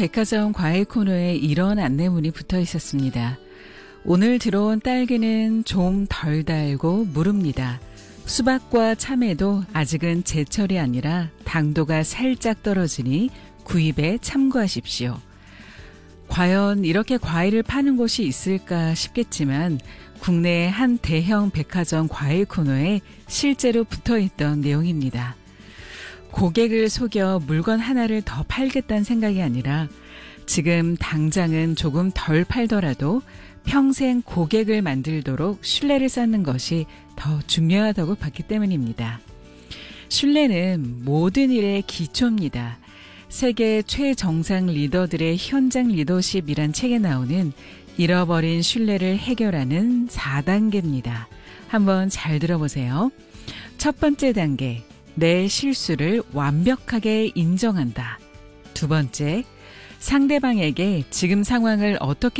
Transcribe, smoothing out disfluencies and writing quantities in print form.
백화점 과일 코너에 이런 안내문이 붙어 있었습니다. 오늘 들어온 딸기는 좀 덜 달고 무릅니다. 수박과 참외도 아직은 제철이 아니라 당도가 살짝 떨어지니 구입에 참고하십시오. 과연 이렇게 과일을 파는 곳이 있을까 싶겠지만 국내의 한 대형 백화점 과일 코너에 실제로 붙어있던 내용입니다. 고객을 속여 물건 하나를 더 팔겠다는 생각이 아니라 지금 당장은 조금 덜 팔더라도 평생 고객을 만들도록 신뢰를 쌓는 것이 더 중요하다고 봤기 때문입니다. 신뢰는 모든 일의 기초입니다. 세계 최정상 리더들의 현장 리더십이란 책에 나오는 잃어버린 신뢰를 해결하는 4단계입니다. 한번 잘 들어보세요. 첫 번째 단계, 내 실수를 완벽하게 인정한다. 두 번째, 상대방에게 지금 상황을 어떻게